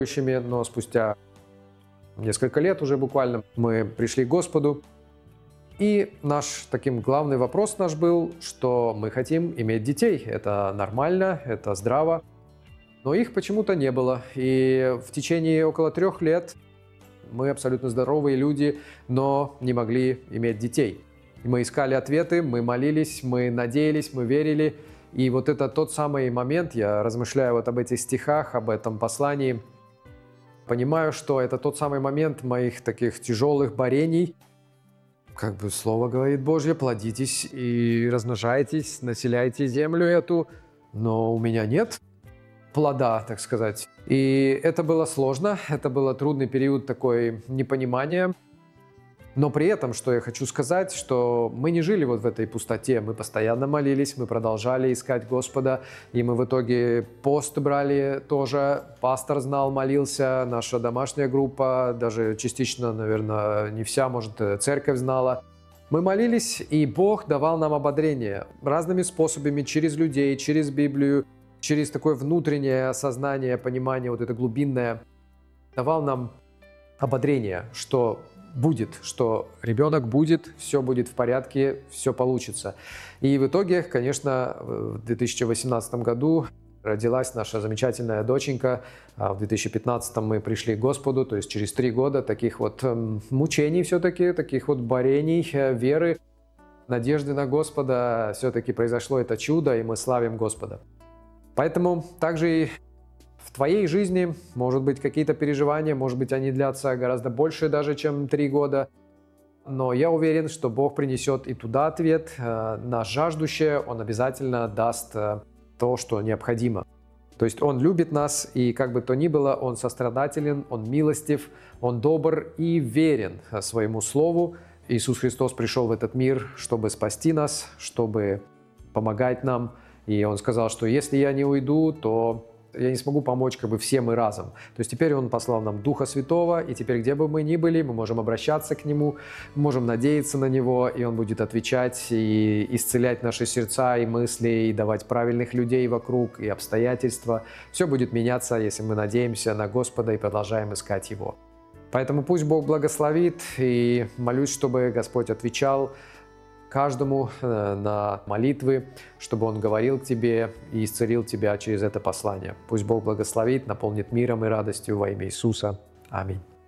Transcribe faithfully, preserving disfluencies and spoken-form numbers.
но спустя несколько лет уже буквально мы пришли к Господу. И наш таким главный вопрос наш был, что мы хотим иметь детей. Это нормально, это здраво. Но их почему-то не было. И в течение около трех лет мы абсолютно здоровые люди, но не могли иметь детей. И мы искали ответы, мы молились, мы надеялись, мы верили. И вот это тот самый момент, я размышляю вот об этих стихах, об этом послании, понимаю, что это тот самый момент моих таких тяжелых борений. Как бы слово говорит Божье, плодитесь и размножайтесь, населяйте землю эту, но у меня нет плода, так сказать. И это было сложно, это был трудный период такой непонимания. Но при этом, что я хочу сказать, что мы не жили вот в этой пустоте, мы постоянно молились, мы продолжали искать Господа, и мы в итоге пост брали тоже, пастор знал, молился, наша домашняя группа, даже частично, наверное, не вся, может, церковь знала. Мы молились, и Бог давал нам ободрение разными способами, через людей, через Библию, через такое внутреннее осознание, понимание, вот это глубинное, давал нам ободрение, что будет, что ребенок будет, все будет в порядке, все получится. И в итоге, конечно, в две тысячи восемнадцатом году родилась наша замечательная доченька. В две тысячи пятнадцатом мы пришли к Господу, то есть через три года таких вот мучений все-таки, таких вот борений, веры, надежды на Господа, все-таки произошло это чудо, и мы славим Господа. Поэтому также и в твоей жизни, может быть, какие-то переживания, может быть, они длятся гораздо больше даже, чем три года. Но я уверен, что Бог принесет и туда ответ. На жаждущее Он обязательно даст то, что необходимо. То есть Он любит нас, и как бы то ни было, Он сострадателен, Он милостив, Он добр и верен своему Слову. Иисус Христос пришел в этот мир, чтобы спасти нас, чтобы помогать нам. И Он сказал, что если я не уйду, то я не смогу помочь как бы всем и разом. То есть теперь Он послал нам Духа Святого, и теперь где бы мы ни были, мы можем обращаться к Нему, можем надеяться на Него, и Он будет отвечать и исцелять наши сердца и мысли, и давать правильных людей вокруг, и обстоятельства. Все будет меняться, если мы надеемся на Господа и продолжаем искать Его. Поэтому пусть Бог благословит, и молюсь, чтобы Господь отвечал каждому на молитвы, чтобы Он говорил к тебе и исцелил тебя через это послание. Пусть Бог благословит, наполнит миром и радостью во имя Иисуса. Аминь.